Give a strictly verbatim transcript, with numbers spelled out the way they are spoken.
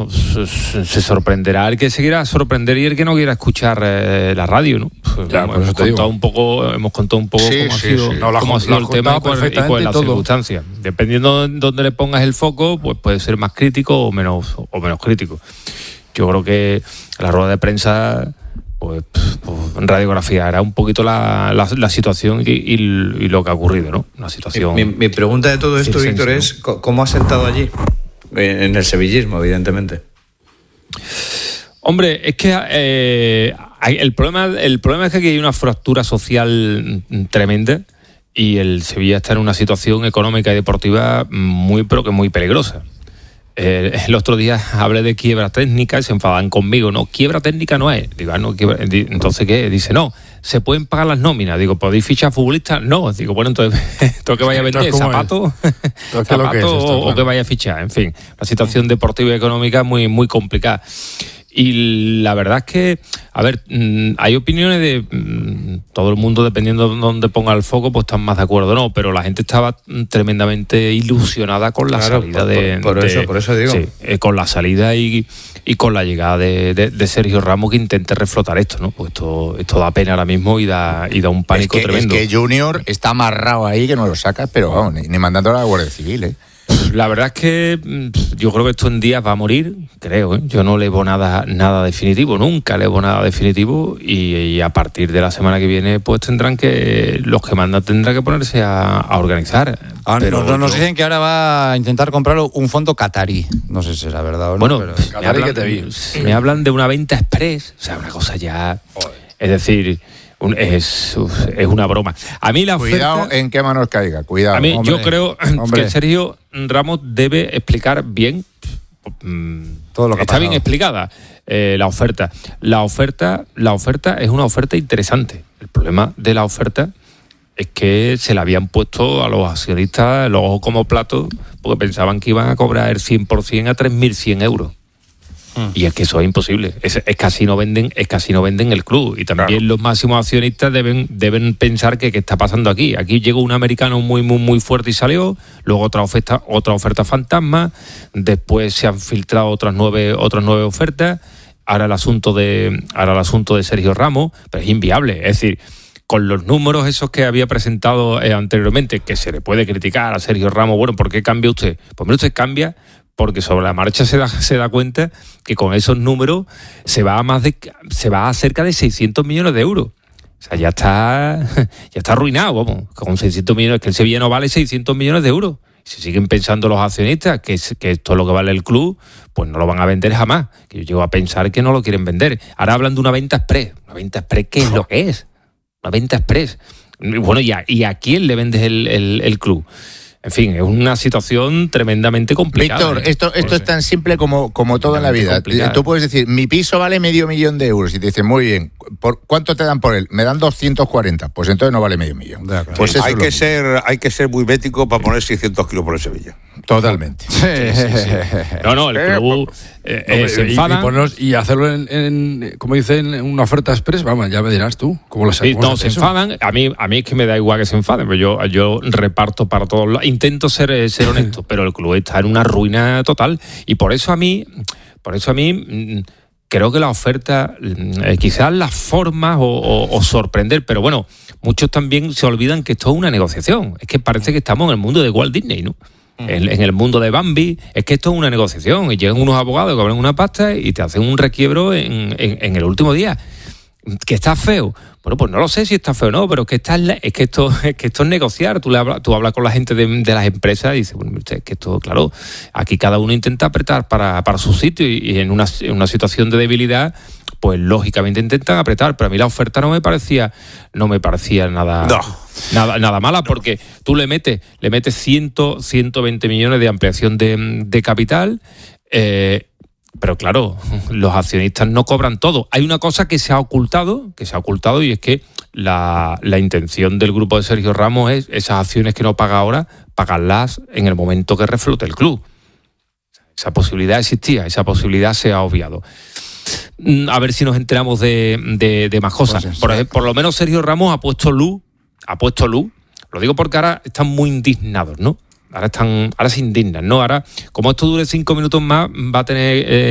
se, se sorprenderá el que se quiera sorprender y el que no quiera escuchar eh, la radio, ¿no? Pues, ya, hemos, hemos contado un poco, hemos contado un poco sí, cómo sí, ha sido, sí. No, cómo ha sido el tema y cuáles son las todo. circunstancias. Dependiendo de dónde le pongas el foco, pues puede ser más crítico o menos o menos crítico. Yo creo que la rueda de prensa, pues, pues radiografía era un poquito la, la, la situación y, y, y lo que ha ocurrido, ¿no? Una situación. Mi, mi pregunta de todo esto, circense, Víctor, ¿no? es ¿cómo has sentado allí? En el sevillismo, evidentemente. Hombre, es que eh, hay, el problema el problema es que aquí hay una fractura social tremenda y el Sevilla está en una situación económica y deportiva muy, pero que muy peligrosa. Eh, el otro día hablé de quiebra técnica y se enfadan conmigo. No, quiebra técnica no es. Digo, ah, no, quiebra, entonces, ¿qué? Dice, no, se pueden pagar las nóminas. Digo, ¿podéis fichar futbolistas? No. Digo, bueno, entonces, ¿tú qué vaya a vender? ¿Zapatos? ¿Zapatos o, o que vaya a fichar? En fin, la situación deportiva y económica es muy, muy complicada. Y la verdad es que, a ver, hay opiniones de todo el mundo, dependiendo de dónde ponga el foco, pues están más de acuerdo o no, pero la gente estaba tremendamente ilusionada con la claro, salida por, de... por, por de, eso, por eso digo. Sí, eh, con la salida y, y con la llegada de, de, de Sergio Ramos, que intente reflotar esto, ¿no? Pues esto, esto da pena ahora mismo y da, y da un pánico es que, tremendo. Es que Junior está amarrado ahí, que no lo sacas, pero vamos, ni, ni mandando a la Guardia Civil, ¿eh? La verdad es que yo creo que esto en días va a morir, creo, ¿eh? Yo no le veo nada, nada definitivo, nunca le veo nada definitivo y, y a partir de la semana que viene pues tendrán que, los que mandan tendrán que ponerse a, a organizar. Ah, pero nos, nos yo, dicen que ahora va a intentar comprarlo un fondo catarí, no sé si será verdad o no. Bueno, pero... me, hablan, que te me hablan de una venta express, o sea, una cosa ya, es decir... Un, es, es una broma. A mí la oferta, cuidado en qué manos caiga, cuidado. A mí hombre, yo creo hombre. que Sergio Ramos debe explicar bien, todo lo que está bien explicada eh, la oferta. La oferta, la oferta es una oferta interesante. El problema de la oferta es que se la habían puesto a los accionistas los ojos como platos porque pensaban que iban a cobrar el cien por ciento a tres mil cien euros. Y es que eso es imposible. Es, es casi no venden, es casi no venden el club. Y también claro, los máximos accionistas deben, deben pensar que qué está pasando aquí. Aquí llegó un americano muy, muy, muy fuerte y salió. Luego otra oferta, otra oferta fantasma. Después se han filtrado otras nueve, otras nueve ofertas. Ahora el asunto de, ahora el asunto de Sergio Ramos, pero es inviable. Es decir, con los números esos que había presentado eh, anteriormente, que se le puede criticar a Sergio Ramos, bueno, ¿por qué cambia usted? Pues mira, usted cambia porque sobre la marcha se da, se da cuenta que con esos números se va a más de se va a cerca de seiscientos millones de euros. O sea, ya está ya está arruinado, vamos, con seiscientos millones, que el Sevilla no vale seiscientos millones de euros. Si siguen pensando los accionistas que, es, que esto es lo que vale el club, pues no lo van a vender jamás. Que yo llego a pensar que no lo quieren vender. Ahora hablan de una venta express. ¿Una venta express qué es lo que es? Una venta express. Bueno, ¿y a, y a quién le vendes el, el, el club? En fin, es una situación tremendamente complicada. Víctor, ¿eh? esto, esto es tan simple como, como todo en la vida. Complicada. Tú puedes decir, mi piso vale medio millón de euros. Y te dicen, muy bien, ¿por cuánto te dan por él? Me dan doscientos cuarenta. Pues entonces no vale medio millón. Pues sí, hay, que ser, hay que ser muy bético para poner seiscientos kilos por el Sevilla. Totalmente. Sí, sí, sí. No, no, el club eh, eh, se enfada. Y, y, ponerlos, y hacerlo en, en, como dicen, en una oferta express, vamos, ya me dirás tú. ¿Cómo lo sí, no, se eso? enfadan. A mí, a mí es que me da igual que se enfaden, pero yo, yo reparto para todos lados. Intento ser, ser honesto, pero el club está en una ruina total. Y por eso a mí, por eso a mí... Creo que la oferta, eh, quizás las formas o, o, o sorprender, pero bueno, muchos también se olvidan que esto es una negociación. Es que parece que estamos en el mundo de Walt Disney, ¿no? Mm. En, en el mundo de Bambi, es que esto es una negociación y llegan unos abogados que cobran una pasta y te hacen un requiebro en, en, en el último día. ¿Que está feo? Bueno, pues no lo sé si está feo o no, pero es que, está, es, que esto, es que esto es negociar. Tú, le hablas, tú hablas con la gente de, de las empresas y dices, bueno, es que esto, claro, aquí cada uno intenta apretar para, para su sitio y, y en, una, en una situación de debilidad, pues lógicamente intentan apretar. Pero a mí la oferta no me parecía, no me parecía nada, no. nada, nada mala, porque tú le metes, le metes cien, ciento veinte millones de ampliación de, de capital. Eh, Pero claro, los accionistas no cobran todo. Hay una cosa que se ha ocultado, que se ha ocultado y es que la, la intención del grupo de Sergio Ramos es esas acciones que no paga ahora, pagarlas en el momento que reflote el club. Esa posibilidad existía, esa posibilidad se ha obviado. A ver si nos enteramos de, de, de más cosas. Por, por lo menos Sergio Ramos ha puesto luz, ha puesto luz. Lo digo porque ahora están muy indignados, ¿no? Ahora están, ahora se indignan, ¿no? Ahora, como esto dure cinco minutos más, va a tener... Eh,